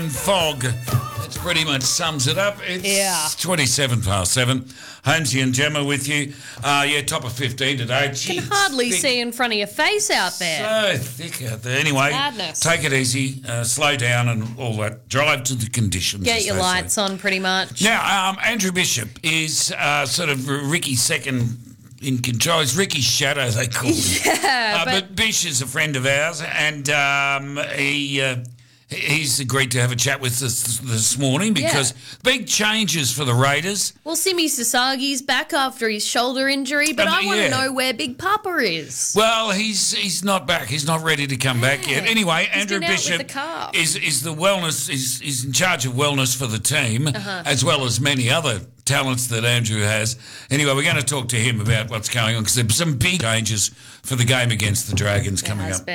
Fog. That pretty much sums it up. It's 27 past 7. Holmesy and Gemma with you. Top of 15 today. Gee, can hardly see in front of your face out there. So thick out there. Anyway, Madness. Take it easy, slow down and all that. Drive to the conditions. Get your lights on pretty much. Now, Andrew Bishop is sort of Ricky's second in control. It's Ricky's shadow, they call him. Yeah, but Bish is a friend of ours, and he's agreed to have a chat with us this morning because big changes for the Raiders. Well, Simi Sasagi's back after his shoulder injury, but I want to know where Big Papa is. Well, he's not back. He's not ready to come back yet. Anyway, Andrew Bishop is the wellness is in charge of wellness for the team, as well as many other talents that Andrew has. Anyway, we're going to talk to him about what's going on because there's some big changes for the game against the Dragons coming up.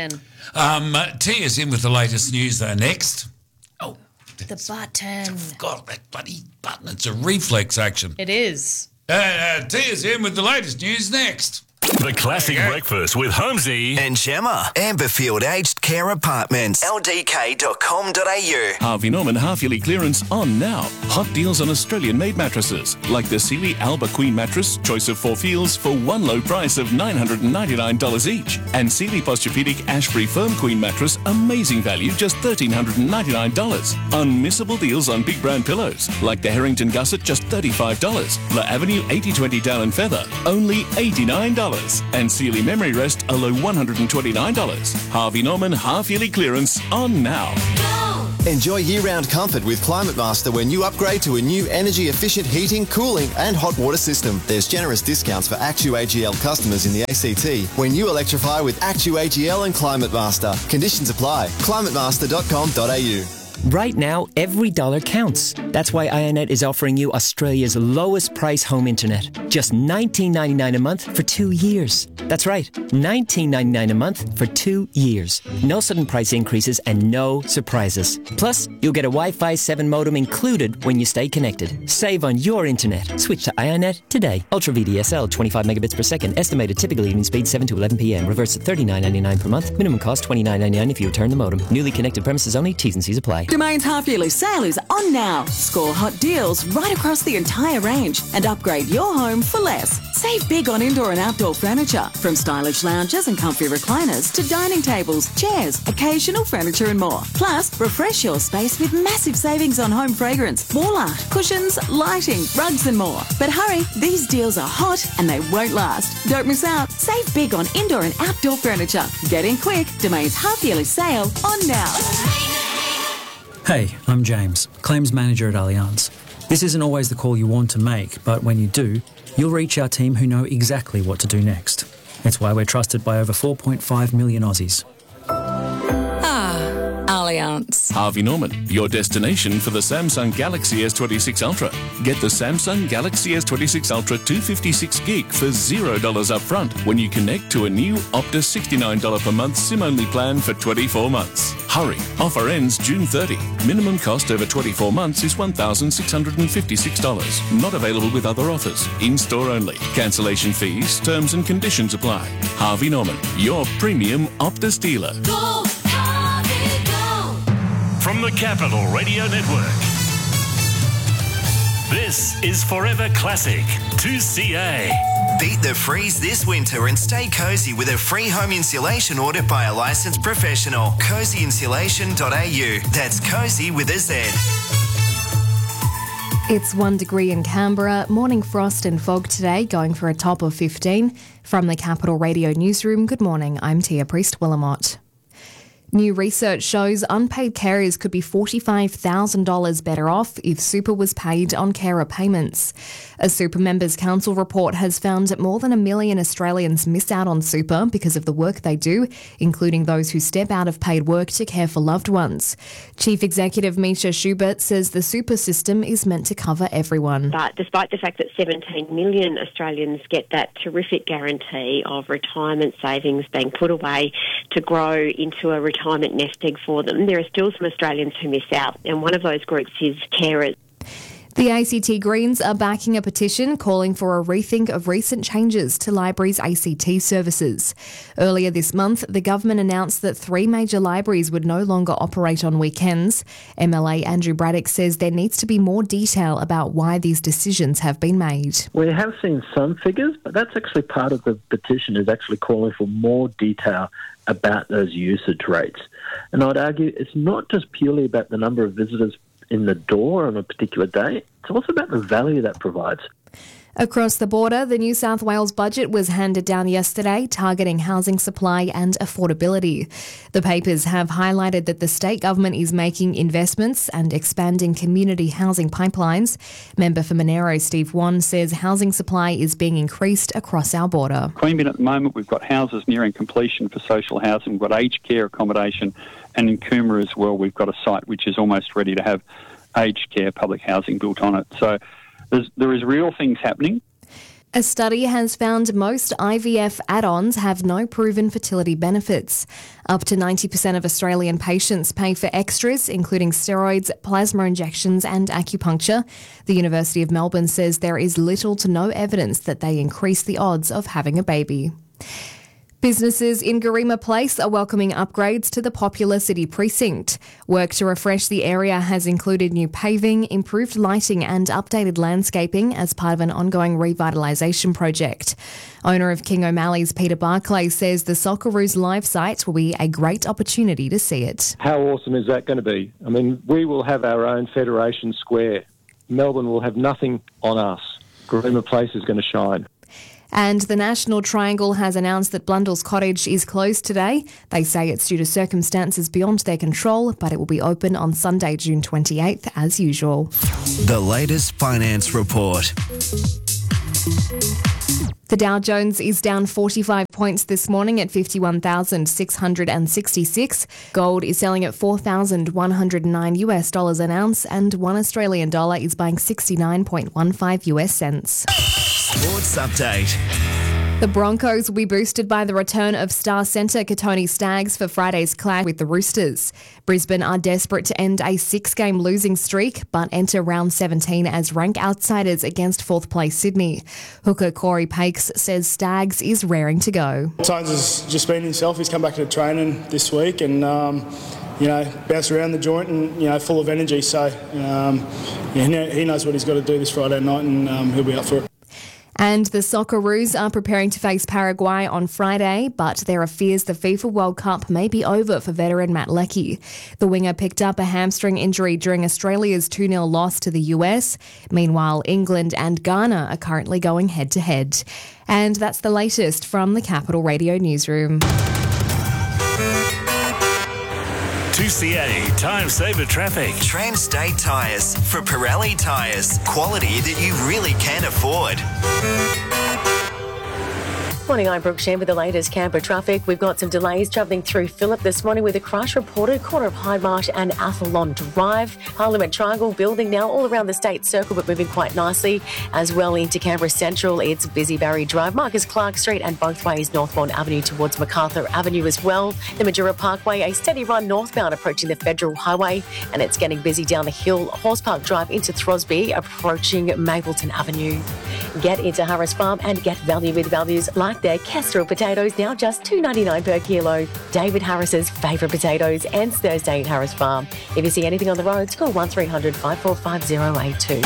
Tia's in with the latest news, though, next. Oh, the button. I forgot that bloody button. It's a reflex action. It is. Tia's in with the latest news next. The Classic Breakfast with Holmesy and Gemma. Amberfield Aged Care Apartments. ldk.com.au. Harvey Norman half-yearly clearance on now. Hot deals on Australian-made mattresses like the Sealy Alba Queen mattress, choice of 4 feels for one low price of $999 each. And Sealy Posturepedic Ashbury Firm Queen mattress, amazing value, just $1,399. Unmissable deals on big brand pillows like the Harrington Gusset, just $35. La Avenue 8020 Down and Feather, only $89. And Sealy Memory Rest, a low $129. Harvey Norman half-yearly clearance on now. Enjoy year-round comfort with Climate Master when you upgrade to a new energy-efficient heating, cooling and hot water system. There's generous discounts for ActuAGL customers in the ACT when you electrify with ActuAGL and Climate Master. Conditions apply. climatemaster.com.au. Right now, every dollar counts. That's why IONET is offering you Australia's lowest price home internet. Just $19.99 a month for 2 years. That's right, $19.99 a month for 2 years. No sudden price increases and no surprises. Plus, you'll get a Wi-Fi 7 modem included when you stay connected. Save on your internet. Switch to IONET today. Ultra VDSL, 25 megabits per second. Estimated typical evening speed 7 to 11 p.m. Reverse at $39.99 per month. Minimum cost $29.99 if you return the modem. Newly connected premises only. T's and C's apply. Domain's half-yearly sale is on now. Score hot deals right across the entire range and upgrade your home for less. Save big on indoor and outdoor furniture, from stylish lounges and comfy recliners to dining tables, chairs, occasional furniture and more. Plus, refresh your space with massive savings on home fragrance, wall art, cushions, lighting, rugs and more. But hurry, these deals are hot and they won't last. Don't miss out. Save big on indoor and outdoor furniture. Get in quick. Domain's half-yearly sale on now. Hey, I'm James, Claims Manager at Allianz. This isn't always the call you want to make, but when you do, you'll reach our team who know exactly what to do next. It's why we're trusted by over 4.5 million Aussies. Allianz. Harvey Norman, your destination for the Samsung Galaxy S26 Ultra. Get the Samsung Galaxy S26 Ultra 256 gig for $0 up front when you connect to a new Optus $69 per month SIM-only plan for 24 months. Hurry, offer ends June 30. Minimum cost over 24 months is $1,656. Not available with other offers. In-store only. Cancellation fees, terms and conditions apply. Harvey Norman, your premium Optus dealer. Go, Harvey, go. From the Capital Radio Network, this is Forever Classic 2CA. Beat the freeze this winter and stay cozy with a free home insulation audit by a licensed professional. cozyinsulation.au. That's cozy with a Z. It's 1 degree in Canberra. Morning frost and fog today, going for a top of 15. From the Capital Radio Newsroom, good morning. I'm Tia Priest-Willamott. New research shows unpaid carers could be $45,000 better off if super was paid on carer payments. A Super Members Council report has found that more than 1 million Australians miss out on super because of the work they do, including those who step out of paid work to care for loved ones. Chief Executive Misha Schubert says the super system is meant to cover everyone. But despite the fact that 17 million Australians get that terrific guarantee of retirement savings being put away to grow into a retirement nest egg for them, there are still some Australians who miss out, and one of those groups is carers. The ACT Greens are backing a petition calling for a rethink of recent changes to libraries' ACT services. Earlier this month, the government announced that 3 major libraries would no longer operate on weekends. MLA Andrew Braddock says there needs to be more detail about why these decisions have been made. We have seen some figures, but that's actually part of the petition, is actually calling for more detail about those usage rates. And I'd argue it's not just purely about the number of visitors in the door on a particular day. It's also about the value that provides. Across the border, the New South Wales budget was handed down yesterday, targeting housing supply and affordability. The papers have highlighted that the state government is making investments and expanding community housing pipelines. Member for Monero, Steve Wan, says housing supply is being increased across our border. Queanbeyan at the moment, we've got houses nearing completion for social housing. We've got aged care accommodation, and in Coomera as well, we've got a site which is almost ready to have aged care public housing built on it. So there is real things happening. A study has found most IVF add-ons have no proven fertility benefits. Up to 90% of Australian patients pay for extras, including steroids, plasma injections and acupuncture. The University of Melbourne says there is little to no evidence that they increase the odds of having a baby. Businesses in Garema Place are welcoming upgrades to the popular city precinct. Work to refresh the area has included new paving, improved lighting and updated landscaping as part of an ongoing revitalisation project. Owner of King O'Malley's Peter Barclay says the Socceroos live site will be a great opportunity to see it. How awesome is that going to be? I mean, we will have our own Federation Square. Melbourne will have nothing on us. Garema Place is going to shine. And the National Triangle has announced that Blundell's Cottage is closed today. They say it's due to circumstances beyond their control, but it will be open on Sunday, June 28th, as usual. The latest finance report. The Dow Jones is down 45 points this morning at 51,666. Gold is selling at $4,109 an ounce, and $1 Australian dollar is buying 69.15 US cents. Sports update. The Broncos will be boosted by the return of star centre Katoni Staggs for Friday's clash with the Roosters. Brisbane are desperate to end a 6-game losing streak, but enter round 17 as rank outsiders against 4th place Sydney. Hooker Corey Pakes says Staggs is raring to go. Tones has just been himself. He's come back to training this week and bounced around the joint and, full of energy. So, he knows what he's got to do this Friday night and he'll be up for it. And the Socceroos are preparing to face Paraguay on Friday, but there are fears the FIFA World Cup may be over for veteran Matt Leckie. The winger picked up a hamstring injury during Australia's 2-0 loss to the US. Meanwhile, England and Ghana are currently going head-to-head. And that's the latest from the Capital Radio Newsroom. 2CA Time Saver Traffic. Transstate Tyres. For Pirelli tyres. Quality that you really can afford. Morning, I'm Brooke Shen with the latest Canberra traffic. We've got some delays travelling through Phillip this morning with a crash reported corner of Hyde Marsh and Athlone Drive. Parliament Triangle building now all around the State Circle but moving quite nicely as well into Canberra Central. It's busy Barry Drive, Marcus Clark Street and both ways Northbourne Avenue towards MacArthur Avenue as well. The Majura Parkway, a steady run northbound approaching the Federal Highway and it's getting busy down the hill. Horse Park Drive into Throsby approaching Mapleton Avenue. Get into Harris Farm and get value with values like their Kestrel potatoes, now just $2.99 per kilo. David Harris's favourite potatoes ends Thursday at Harris Farm. If you see anything on the roads, call 1300 545 082.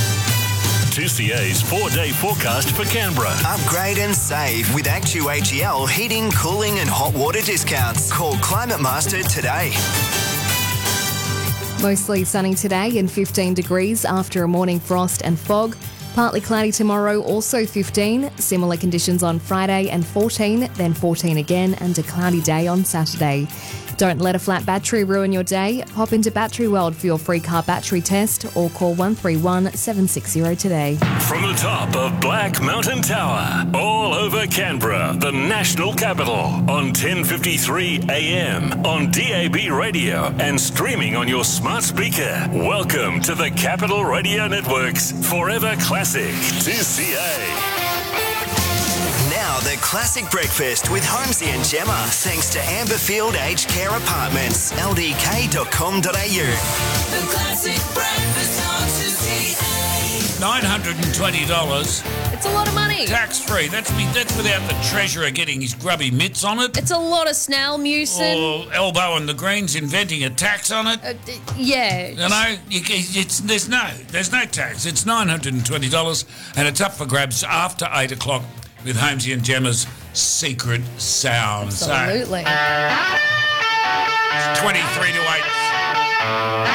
2CA's 4-day forecast for Canberra. Upgrade and save with ActuAGL heating, cooling and hot water discounts. Call Climate Master today. Mostly sunny today and 15 degrees after a morning frost and fog. Partly cloudy tomorrow, also 15. Similar conditions on Friday and 14, then 14 again, and a cloudy day on Saturday. Don't let a flat battery ruin your day. Pop into Battery World for your free car battery test or call 131 760 today. From the top of Black Mountain Tower, all over Canberra, the national capital, on 1053 AM, on DAB radio and streaming on your smart speaker. Welcome to the Capital Radio Network's Forever Classic 2CA. Now the Classic Breakfast with Holmesy and Gemma, thanks to Amberfield Aged Care Apartments, ldk.com.au. The Classic Breakfast on 2CA. $920. It's a lot of money. Tax-free. That's without the treasurer getting his grubby mitts on it. It's a lot of snail mucin. Or Elbow and the Greens inventing a tax on it. Yeah. You know, there's no tax. It's $920, and it's up for grabs after 8 o'clock with Holmesy and Gemma's Secret Sound. Absolutely. So, 23 to 8.